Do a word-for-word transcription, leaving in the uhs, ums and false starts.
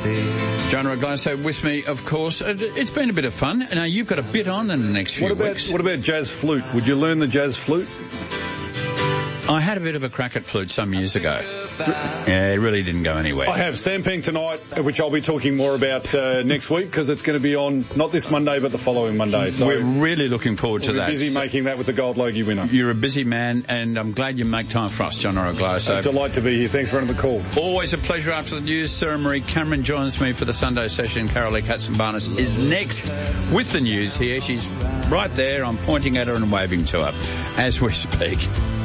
see. John Roglasso with me, of course. It's been a bit of fun. Now, you've got a bit on in the next few what about, weeks. What about jazz flute? Would you learn the jazz flute? I had a bit of a crack at flute some years ago. Yeah, it really didn't go anywhere. I have Sampang tonight, which I'll be talking more about uh, next week, because it's going to be on not this Monday but the following Monday. So we're really looking forward to we'll that. We're busy so making that with the Gold Logie winner. You're a busy man, and I'm glad you make time for us, John Roglasso. So delight to be here. Thanks for running the call. Always a pleasure after the news. Sarah Marie Cameron joins me for the Sunday session. Carolee Katzenbarnes is next with the news here. She's right there. I'm pointing at her and waving to her as we speak.